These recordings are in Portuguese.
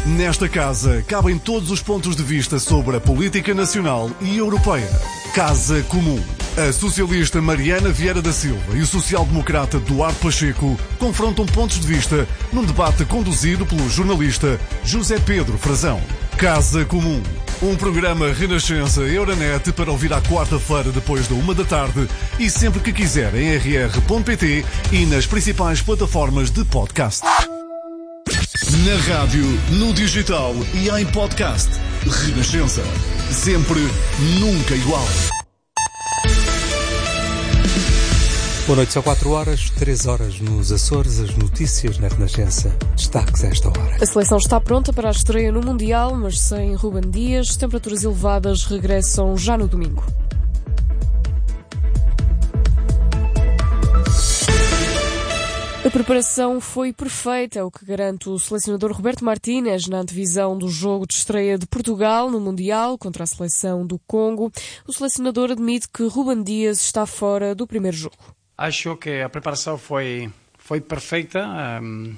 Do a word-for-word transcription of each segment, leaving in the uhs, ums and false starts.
Nesta casa cabem todos os pontos de vista sobre a política nacional e europeia. Casa Comum. A socialista Mariana Vieira da Silva e o social-democrata Duarte Pacheco confrontam pontos de vista num debate conduzido pelo jornalista José Pedro Frazão. Casa Comum. Um programa Renascença Euronet para ouvir à quarta-feira depois da uma da tarde e sempre que quiser em r r ponto p t e nas principais plataformas de podcast. Na rádio, no digital e em podcast. Renascença. Sempre, nunca igual. Boa noite, são quatro horas, três horas nos Açores, as notícias na Renascença. Destaques a esta hora. A seleção está pronta para a estreia no Mundial, mas sem Ruben Dias. Temperaturas elevadas regressam já no domingo. A preparação foi perfeita, é o que garante o selecionador Roberto Martínez na antevisão do jogo de estreia de Portugal no Mundial contra a seleção do Congo. O selecionador admite que Ruben Dias está fora do primeiro jogo. Acho que a preparação foi, foi perfeita um,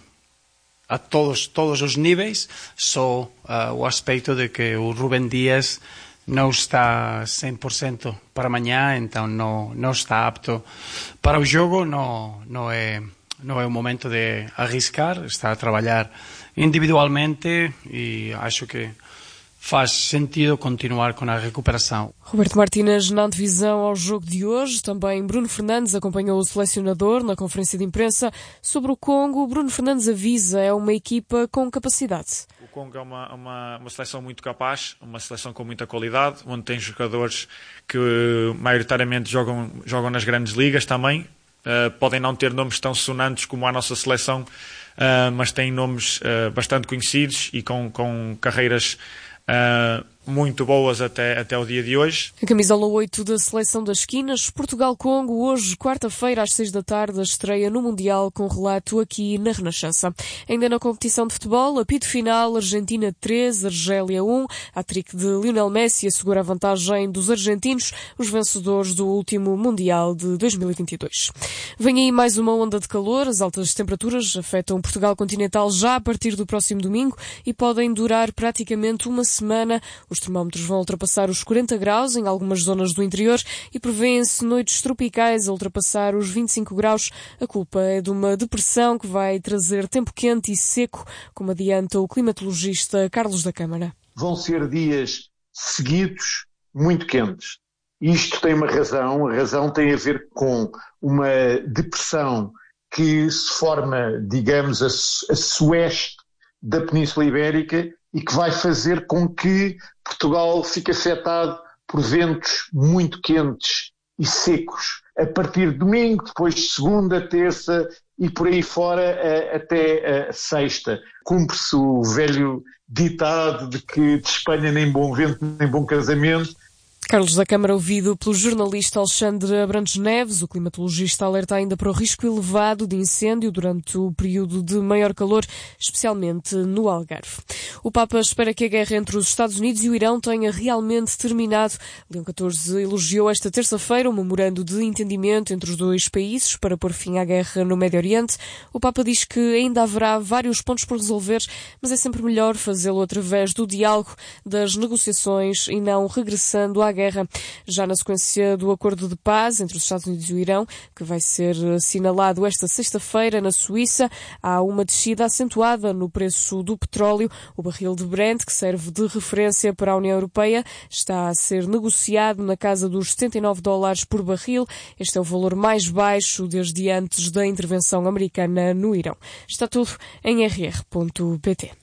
a todos, todos os níveis, só uh, o aspecto de que o Ruben Dias não está cem por cento para amanhã, então não, não está apto para o jogo, não, não é... Não é o momento de arriscar, está a trabalhar individualmente e acho que faz sentido continuar com a recuperação. Roberto Martínez na antevisão ao jogo de hoje. Também Bruno Fernandes acompanhou o selecionador na conferência de imprensa sobre o Congo. Bruno Fernandes avisa, é uma equipa com capacidade. O Congo é uma, uma, uma seleção muito capaz, uma seleção com muita qualidade, onde tem jogadores que maioritariamente jogam, jogam nas grandes ligas também. Uh, podem não ter nomes tão sonantes como a nossa seleção, uh, mas têm nomes uh, bastante conhecidos e com, com carreiras uh, muito boas até, até o dia de hoje. A camisola oito da Seleção das Esquinas, Portugal-Congo, hoje, quarta-feira, às seis da tarde, a estreia no Mundial com relato aqui na Renascença. Ainda na competição de futebol, apito final, Argentina três, Argélia um, a hat-trick de Lionel Messi assegura a vantagem dos argentinos, os vencedores do último Mundial de dois mil e vinte e dois. Vem aí mais uma onda de calor, as altas temperaturas afetam Portugal continental já a partir do próximo domingo e podem durar praticamente uma semana. Os termómetros vão ultrapassar os quarenta graus em algumas zonas do interior e prevêem-se noites tropicais a ultrapassar os vinte e cinco graus. A culpa é de uma depressão que vai trazer tempo quente e seco, como adianta o climatologista Carlos da Câmara. Vão ser dias seguidos muito quentes. Isto tem uma razão, a razão tem a ver com uma depressão que se forma, digamos, a, a sueste da Península Ibérica e que vai fazer com que Portugal fique afetado por ventos muito quentes e secos a partir de domingo, depois de segunda, terça e por aí fora até a sexta. Cumpre-se o velho ditado de que de Espanha nem bom vento nem bom casamento. Carlos da Câmara, ouvido pelo jornalista Alexandre Abrantes Neves. O climatologista alerta ainda para o risco elevado de incêndio durante o período de maior calor, especialmente no Algarve. O Papa espera que a guerra entre os Estados Unidos e o Irão tenha realmente terminado. Leão catorze elogiou esta terça-feira um memorando de entendimento entre os dois países para pôr fim à guerra no Médio Oriente. O Papa diz que ainda haverá vários pontos por resolver, mas é sempre melhor fazê-lo através do diálogo, das negociações e não regressando à guerra. Já na sequência do acordo de paz entre os Estados Unidos e o Irão, que vai ser assinalado esta sexta-feira na Suíça, há uma descida acentuada no preço do petróleo. O barril de Brent, que serve de referência para a União Europeia, está a ser negociado na casa dos setenta e nove dólares por barril. Este é o valor mais baixo desde antes da intervenção americana no Irão. Está tudo em r r ponto p t.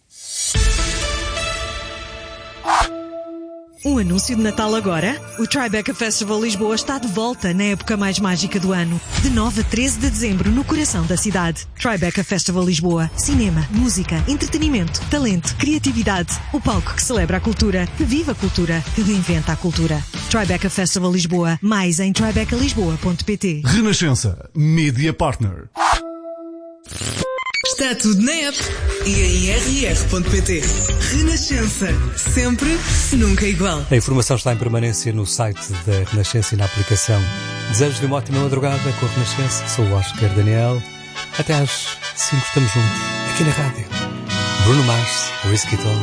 Um anúncio de Natal agora? O Tribeca Festival Lisboa está de volta na época mais mágica do ano. De nove a treze de dezembro, no coração da cidade. Tribeca Festival Lisboa. Cinema, música, entretenimento, talento, criatividade. O palco que celebra a cultura, que vive a cultura, que reinventa a cultura. Tribeca Festival Lisboa. Mais em tribeca lisboa ponto p t. Renascença. Media Partner. Está tudo na app e em r r ponto p t. Renascença. Sempre, nunca igual. A informação está em permanência no site da Renascença e na aplicação. Desejo-lhe uma ótima madrugada com a Renascença. Sou o Oscar Daniel. Até às cinco estamos juntos, aqui na rádio. Bruno Mars, Risk It All.